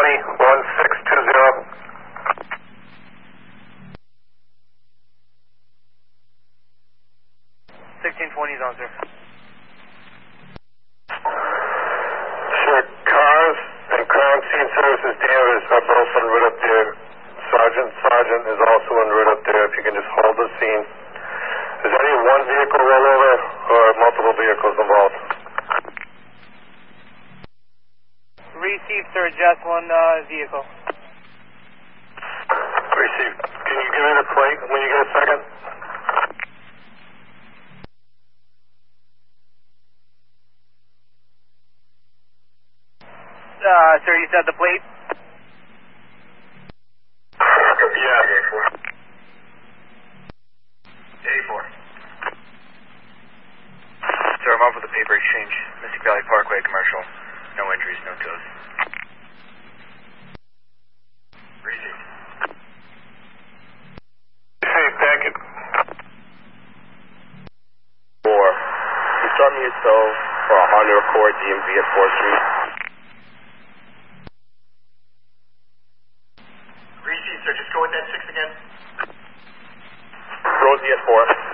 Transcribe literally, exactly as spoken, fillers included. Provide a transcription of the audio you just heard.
twenty, one six two zero. sixteen twenty is on, sir. Sure, cars and car and scene services dealers are both en route up there. Sergeant Sergeant is also en route up there. If you can just hold the scene. Is any one vehicle rollover or multiple vehicles involved? Received, sir. Just one uh, vehicle. Received. Can you give me the plate when you get a second? Uh, sir, you said the plate? Yeah. A four. Sir, I'm up with the paper exchange. Mystic Valley Parkway commercial. No injuries, no tows. Received. Hey, packet. Four. You start me yourself for a Honda Accord D M V at fourth Street. Received, sir. Just go with that six again. Rosie at four.